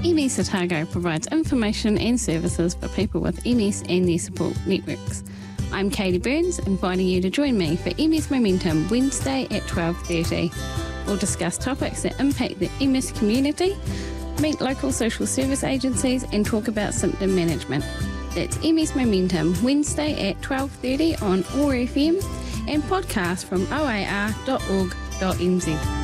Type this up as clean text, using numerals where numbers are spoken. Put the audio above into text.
MS Otago provides information and services for people with MS and their support networks. I'm Katie Burns, inviting you to join me for MS Momentum Wednesday at 12:30. We'll discuss topics that impact the MS community, meet local social service agencies and talk about symptom management. That's MS Momentum Wednesday at 12:30 on OAR FM and podcast from oar.org.nz.